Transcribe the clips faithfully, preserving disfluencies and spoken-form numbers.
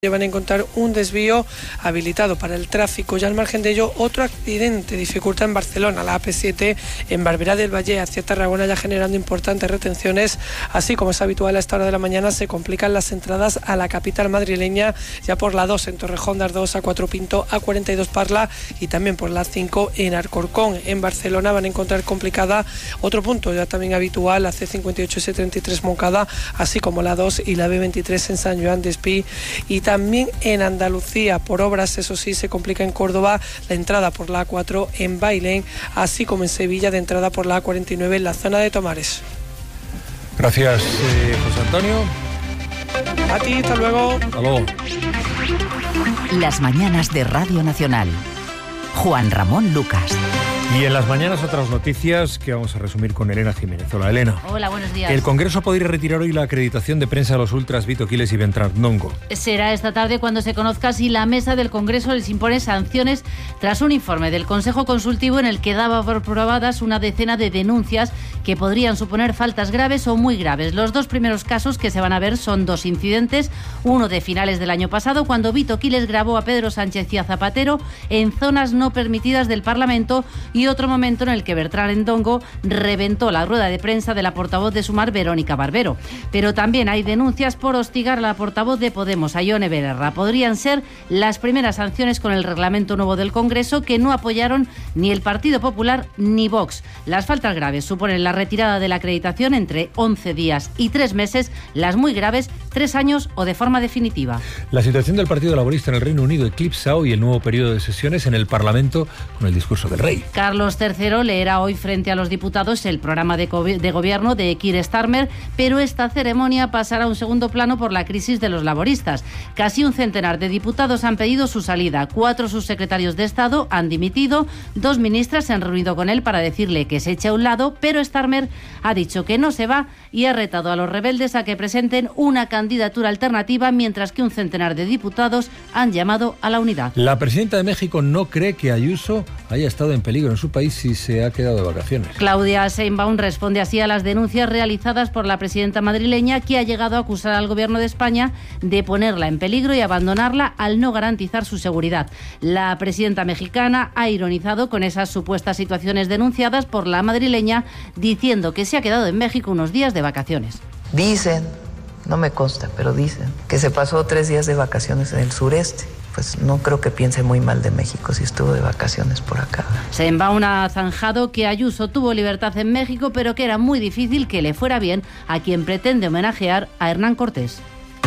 van a encontrar un desvío habilitado para el tráfico y al margen de ello otro accidente dificulta en Barcelona, la A P siete en Barberá del Valle hacia Tarragona, ya generando importantes retenciones, así como es habitual a esta hora de la mañana se complican las entradas a la capital madrileña ya por la dos en Torrejón de Ardoz, A cuatro Pinto, A cuarenta y dos Parla y también por la cinco en Alcorcón. En Barcelona van a encontrar complicada otro punto ya también habitual, la C cincuenta y ocho S treinta y tres Moncada, así como la dos y la B veintitrés en San Joan d'Espí. Y también en Andalucía, por obras, eso sí, se complica en Córdoba la entrada por la A cuatro en Bailén, así como en Sevilla de entrada por la A cuarenta y nueve en la zona de Tomares. Gracias, eh, José Antonio. A ti, hasta luego. Hasta luego. Las mañanas de Radio Nacional. Juan Ramón Lucas. Y en las mañanas otras noticias que vamos a resumir con Elena Jiménez. Hola, Elena. Hola, buenos días. El Congreso podría retirar hoy la acreditación de prensa a los ultras Vito Quiles y Bertrandongo. Será esta tarde cuando se conozca si la mesa del Congreso les impone sanciones tras un informe del Consejo Consultivo en el que daba por probadas una decena de denuncias que podrían suponer faltas graves o muy graves. Los dos primeros casos que se van a ver son dos incidentes, uno de finales del año pasado cuando Vito Quiles grabó a Pedro Sánchez y a Zapatero en zonas no permitidas del Parlamento y otro momento en el que Bertrandongo reventó la rueda de prensa de la portavoz de Sumar, Verónica Barbero. Pero también hay denuncias por hostigar a la portavoz de Podemos, a Ione Belarra. Podrían ser las primeras sanciones con el reglamento nuevo del Congreso que no apoyaron ni el Partido Popular ni Vox. Las faltas graves suponen la retirada de la acreditación entre once días y tres meses, las muy graves, tres años o de forma definitiva. La situación del Partido Laborista en el Reino Unido eclipsa hoy el nuevo periodo de sesiones en el Parlamento con el discurso del rey. Carlos tercero leerá hoy frente a los diputados el programa de, go- de gobierno de Keir Starmer, pero esta ceremonia pasará a un segundo plano por la crisis de los laboristas. Casi un centenar de diputados han pedido su salida. Cuatro subsecretarios de Estado han dimitido. Dos ministras se han reunido con él para decirle que se eche a un lado, pero Starmer ha dicho que no se va y ha retado a los rebeldes a que presenten una candidatura alternativa, mientras que un centenar de diputados han llamado a la unidad. La presidenta de México no cree que Ayuso haya estado en peligro en su país si se ha quedado de vacaciones. Claudia Sheinbaum responde así a las denuncias realizadas por la presidenta madrileña, que ha llegado a acusar al gobierno de España de ponerla en peligro y abandonarla al no garantizar su seguridad. La presidenta mexicana ha ironizado con esas supuestas situaciones denunciadas por la madrileña, diciendo que se ha quedado en México unos días de vacaciones. Dicen, no me consta, pero dicen que se pasó tres días de vacaciones en el sureste. Pues no creo que piense muy mal de México si estuvo de vacaciones por acá. Sheinbaum ha zanjado que Ayuso tuvo libertad en México, pero que era muy difícil que le fuera bien a quien pretende homenajear a Hernán Cortés.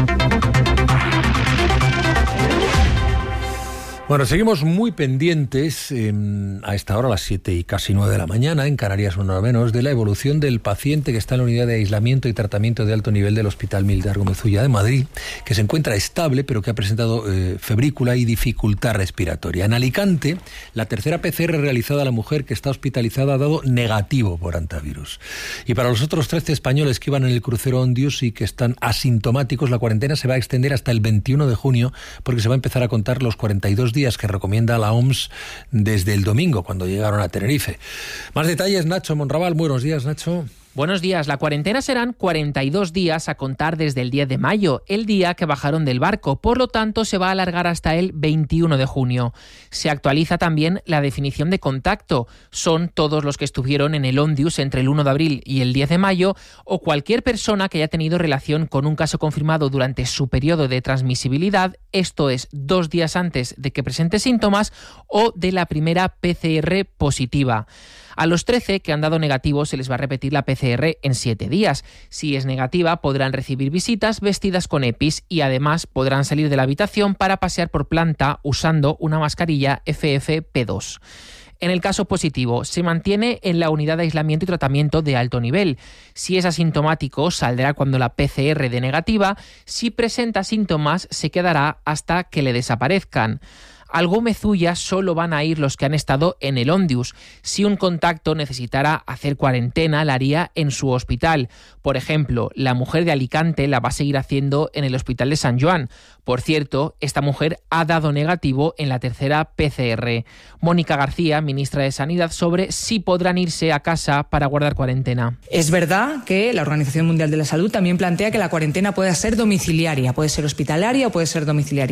Bueno, seguimos muy pendientes eh, a esta hora, a las siete y casi nueve de la mañana, en Canarias una hora menos, de la evolución del paciente que está en la unidad de aislamiento y tratamiento de alto nivel del Hospital Militar Gómez Ulla de Madrid, que se encuentra estable, pero que ha presentado eh, febrícula y dificultad respiratoria. En Alicante, la tercera P C R realizada a la mujer que está hospitalizada ha dado negativo por antivirus. Y para los otros trece españoles que iban en el crucero Ondius y que están asintomáticos, la cuarentena se va a extender hasta el veintiuno de junio, porque se va a empezar a contar los cuarenta y dos días que recomienda la O M S desde el domingo, cuando llegaron a Tenerife. Más detalles, Nacho Monraval. Buenos días, Nacho. Buenos días. La cuarentena serán cuarenta y dos días a contar desde el diez de mayo, el día que bajaron del barco. Por lo tanto, se va a alargar hasta el veintiuno de junio. Se actualiza también la definición de contacto. Son todos los que estuvieron en el Ondius entre el uno de abril y el diez de mayo o cualquier persona que haya tenido relación con un caso confirmado durante su periodo de transmisibilidad, esto es, dos días antes de que presente síntomas o de la primera P C R positiva. A los trece que han dado negativo se les va a repetir la P C R en siete días. Si es negativa, podrán recibir visitas vestidas con EPIs y además podrán salir de la habitación para pasear por planta usando una mascarilla F F P dos. En el caso positivo, se mantiene en la unidad de aislamiento y tratamiento de alto nivel. Si es asintomático, saldrá cuando la P C R dé negativa. Si presenta síntomas, se quedará hasta que le desaparezcan. Al Gómez Ulla solo van a ir los que han estado en el Ondius. Si un contacto necesitara hacer cuarentena, la haría en su hospital. Por ejemplo, la mujer de Alicante la va a seguir haciendo en el Hospital de San Joan. Por cierto, esta mujer ha dado negativo en la tercera P C R. Mónica García, ministra de Sanidad, sobre si podrán irse a casa para guardar cuarentena. Es verdad que la Organización Mundial de la Salud también plantea que la cuarentena puede ser domiciliaria, puede ser hospitalaria o puede ser domiciliaria.